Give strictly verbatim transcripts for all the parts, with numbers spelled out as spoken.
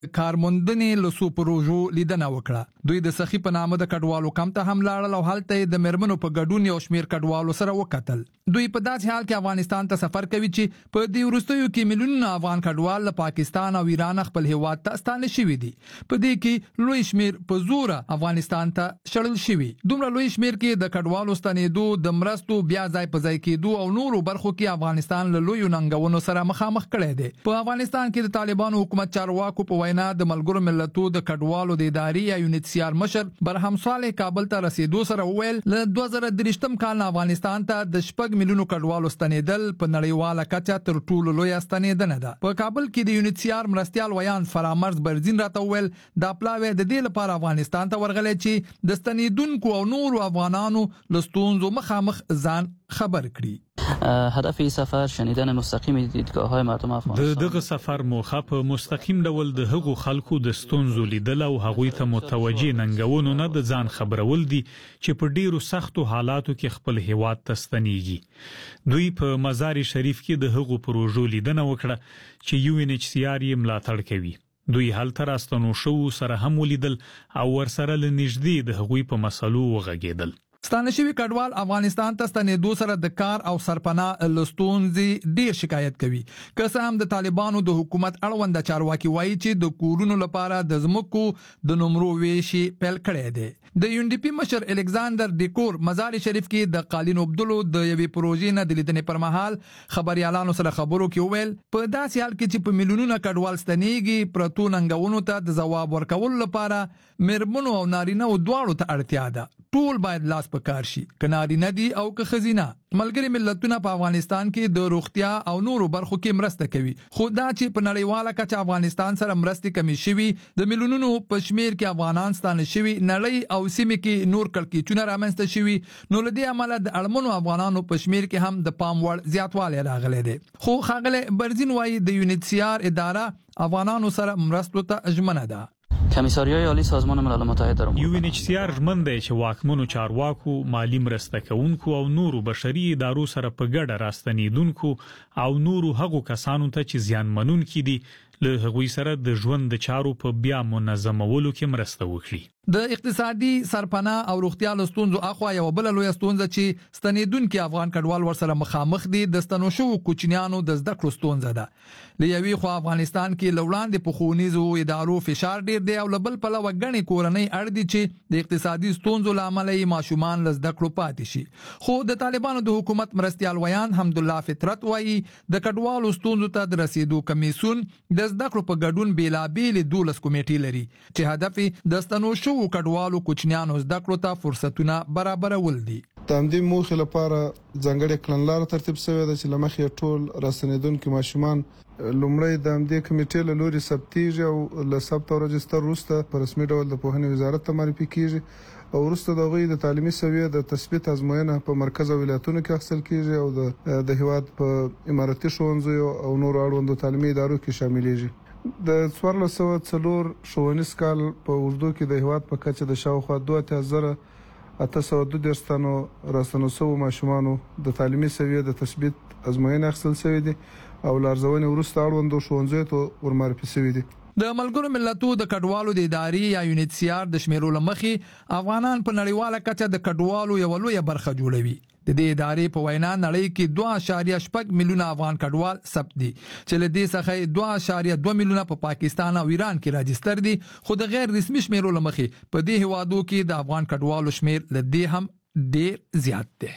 کارموندنې لسو پروژو لیدنه وکړه. دوی د سخی په نامه د کډوالو کمپ ته هم لاړل او هلته د مرمنو په ګډون یو شمیر کډوالو سره وکتل. دوی په داسې حال کې افغانستان ته سفر کوي چې په دې وروستیو کې میلیونونه افغان کډوال له پاکستان او ایران خپل هیواد ته ستانه شوي دي. په دې کې لوی شمیر په زور افغانستان ته شړل شوي. دومره لوی شمیر کې د کډوالو ستنېدو د مرستو بیا ځای په ځای کېدو او نورو برخو کې افغانستان له لوی ننګونو سره مخامخ کړی دی. په افغانستان کې د طالبانو حکومت چارواکو په وینا د ملګرو ملتونو د کډوالو د ادارې یا یونیسیار مشر برهم صالح کابل ته رسیدو سره ویل له دوه زره درې کال افغانستان ته د شپږ میلیونو کډوالو ستنېدل په نړیواله کچه تر ټولو لوی ستنېدنه ده. په کابل کې د یونیسیار مرستيال ویان فرامرز برزین راته ویل دا پلاوی د دې لپاره افغانستان ته ورغلی چې د ستنېدونکو او نورو افغانانو له ستونزو مخامخ ځان خبر کړي. هدف این سفر شنیدن مستقیم دیدگاه‌های مردم افغانستان. دغه سفر موخه په مستقیم ډول د هغو خلکو د ستونزو لیدل او هغوی ته متوجه ننګونو نه د ځان خبرول دي چې په ډیرو سختو حالاتو کې خپل هیواد ته ستنېږي. دوی په مزار شریف کې د هغو پروژو لیدنه وکړه چې یو ان ایچ سی آر یې ملاتړ کوي. دوی هلته راستنو شو سره هم ولیدل او ورسره لنږدې د هغوی په مسلو وغږیدل. ستانه شوی کډوال افغانستان ته ستنېدو سره د کار او سرپناه لستونځي ډیر شکایت کوي. که څه هم د طالبانو د حکومت اړوند چارواکي وایي چې د کورونو لپاره د ځمکو د نمرو ویشي پیل کړی دی. د یو ان ډي پی مشر الکساندر ډیکور مزار شریف کې د قالین عبدالو د یوې پروژې نه د لیدنې پر مهال خبريالانو سره خبرو کې ویل په داسې حال کې چې په میلیونونو کډوال ستنېږي پرتو ننګونو ته د ځواب ورکول لپاره مرمنو او نارینه او دواړو ته اړتیا ده. ټول باید لاس په کار شي، که نارینه دي او که خزینه. ملګری ملتونه په افغانستان کې د روغتیا او نورو برخو کې مرسته کوي، خو دا چې په نړیواله کچه افغانستان سره مرستې کمی شوي د میلیونونو په شمیر کې افغانان ستانه شوي نړۍ او سیمې کې نور کړکېچونه رامنځته شوي، نو له دې امله د اړمنو افغانانو په شمیر کې هم د پام وړ زیاتوالی راغلی دی. خو ښاغلی برزین وایي د یونیسیار اداره افغانانو سره مرستو ته ژمنه ده. کمیساریای عالی سازمان ملل متحد در یو ان ایچ سی آر ژمن دی چې واکمنو چارواکو، مالی مرسته کوونکو او نورو بشري ادارو سره په ګډه راستنېدونکو او نورو هغو کسانو ته چې زیانمنونکي دي له هغوی سره د ژوند د چارو په بیا منظمولو کې مرسته وکړي. د اقتصادي سرپناه او روغتیا لستونزو اخوا یو بل لوی ستونزه چې ستنېدونکو افغان کډوال ورسره مخامخ دي د ستنو شو کوچنیانو د زده کړو ستونزه ده. لوی خو افغانستان کې لوړاندې په خونیزو ادارو فشار ډیر دی او لبل په لو غني کورنۍ اړ دي چې د اقتصادي ستونزو لامل یې ماشومان له زده کړو پاتې شي. خو د طالبانو د حکومت مرستيال ویان حمدالله فطرت وایي د کډوالو ستونزو ته د رسیدو کمیسون د زده کړو په ګډون بیلابېل دولس کمیټې لري چې هدف د ستنو شو کډوالو کوچنیانو زده کړو ته فرصتونه برابرول دي. د همدې موخې لپاره ځانګړې کړنلاره ترتیب شوې ده چې لمخې ټول راستنېدونکو ماشومان لومړی د همدې کمیټې له لوري ثبتېږي او له ثبت او رجستر وروسته په رسمي ډول د پوهنې وزارت ته معرفي کیږي او وروسته د هغوی د تعلیمي سویې د تثبیت ازموینه په مرکز او ولایتونو کې اخیستل کیږي او د د هیواد په اماراتي ښوونځیو او نورو اړوندو تعلیمي ادارو کې شاملېږي. د څوارلس سوه څلور ښوونیز کال په اردو کې د هیواد په کچه د شاوخوا دوه اتیا زره اته سوه دوه دېرش تنو راستنو شوو ماشومانو د تعلیمي سویې د تثبیت ازموینې اخیستل شوې دي او له ارزونې وروسته اړوندو ښوونځیو ته ورمعرفي شوي دي. د ملګرو ملتونو د کډوالو د ادارې یا یونیسیار د شمیرو لمخې افغانان په نړیواله کچه د کډوالو یو لوی برخه جوړوي. د دې ادارې په وینا نړۍ کې دوه اعشاریه شپږ میلیونه افغان کډوال ثبت دي چې له دې څخه دوه اعشاریه دوه میلیونه په پاکستان او ایران کې راجستر دي، خو د غیر رسمي شمیرو لمخې په دې هوادو کې د افغان کډوالو شمیر له دې هم ډیر زیات دی.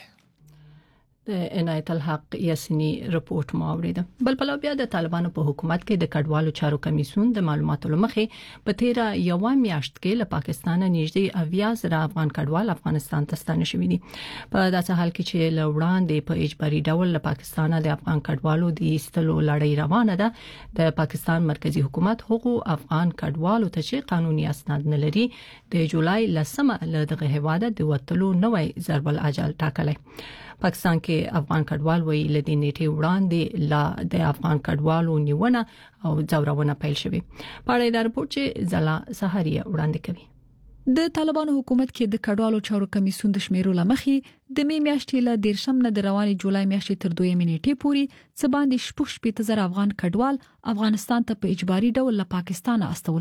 د عنایت الحق یاسینی رپورت مو اوریده. بل په بیا د طالبانو په حکومت کې د کډوالو چارو کمیسیون د معلوماتو لمخې په تیر یو میاشت کې له پاکستان نږدې اویا زره افغان کډوال افغانستان ته ستانه شوي دي. په داسې حال کې چې له وړاندې په اجباري ډول له پاکستان د افغان کډوالو د ایستلو لړۍ روانه ده، د پاکستان مرکزی حکومت هغو افغان کډوالو ته چې قانوني اسناد نه لري د جولای لسمه له دغه هیواده د وټلو نوې ضرب الاجل ټاکلی. پاکستان کې افغان کډوال وی لدې نیټه وړاندې لا د افغان کډوالو نیونه او ځورونه پیل شوه. په اړه د رپورت چې زلا سحریه وړاندې کوي. د طالبانو حکومت کې د کډوالو چارو کمیسیون د شمیرو لمخې د می میاشتې له دیرشم نه د رواني جولای میاشتې تر دویمې نیټې پورې څه باندې شپږ شپږ زره افغان کډوال افغانستان ته په اجباري ډول له پاکستان استول